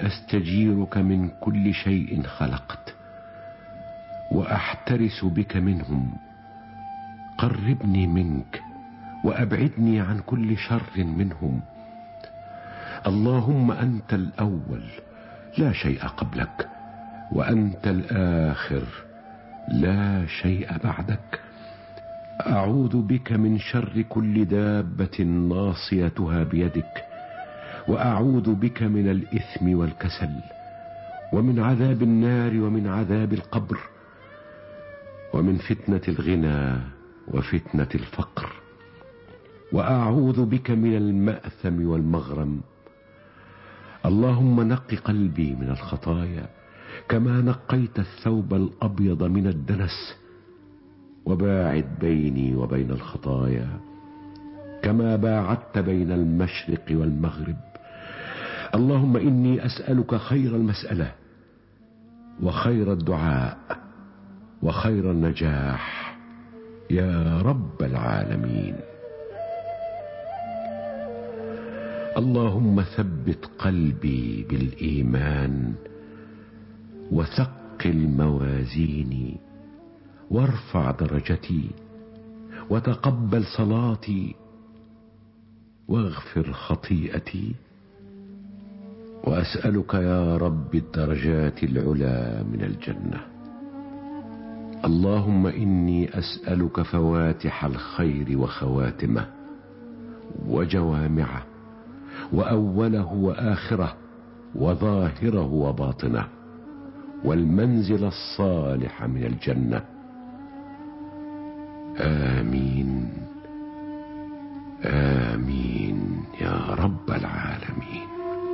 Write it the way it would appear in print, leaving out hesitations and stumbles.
إني أستجيرك من كل شيء خلقت وأحترس بك منهم. قربني منك وأبعدني عن كل شر منهم. اللهم أنت الأول لا شيء قبلك، وأنت الآخر لا شيء بعدك. أعوذ بك من شر كل دابة ناصيتها بيدك، وأعوذ بك من الإثم والكسل، ومن عذاب النار، ومن عذاب القبر، ومن فتنة الغنى وفتنة الفقر. وأعوذ بك من المأثم والمغرم. اللهم نق قلبي من الخطايا كما نقيت الثوب الأبيض من الدنس، وباعد بيني وبين الخطايا كما باعدت بين المشرق والمغرب. اللهم إني أسألك خير المسألة، وخير الدعاء، وخير النجاح يا رب العالمين. اللهم ثبت قلبي بالإيمان، وثقل موازيني، وارفع درجتي، وتقبل صلاتي، واغفر خطيئتي. وأسألك يا رب الدرجات العلى من الجنة. اللهم إني أسألك فواتح الخير وخواتمه، وجوامعه، وأوله وآخره، وظاهره وباطنه، والمنزل الصالح من الجنة. آمين آمين.